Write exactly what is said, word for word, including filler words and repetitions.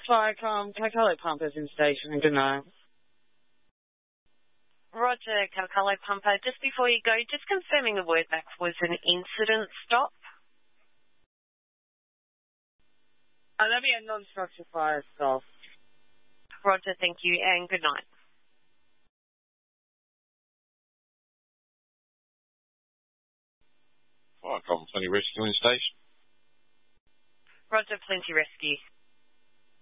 like, um, Calcolo Pumpers in station, and good night. Roger, Calcolo Pumper. Just before you go, just confirming the word back was an incident stop. Oh, that'd be a non-structure fire stop. Roger, thank you, and good night. Fire Column twenty Rescue in station. Roger, Plenty Rescue.